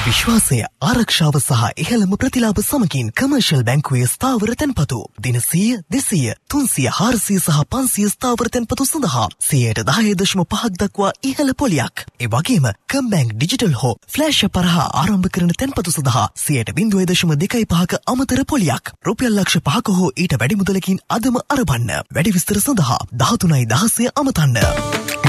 විශ්වාසය ආරක්ෂාව සහ ඉහළම ප්‍රතිලාභ සමගින් කමර්ෂල් බැංකුවේ ස්ථාවර තැන්පතු දින 100 200 300 400 සහ 500 ස්ථාවර තැන්පතු සඳහා 10.5% දක්වා ඉහළ පොලියක්. ඒ වගේම කම්බැංක් ඩිජිටල් හෝ ෆ්ලෑෂ් ඇප් හරහා ආරම්භ කරන තැන්පතු සඳහා 0.25% අමතර පොලියක්. රුපියල් ලක්ෂ 5ක හෝ ඊට වැඩි මුදලකින් අදම අරබන්න. වැඩි විස්තර සඳහා 13.16 අමතන්න.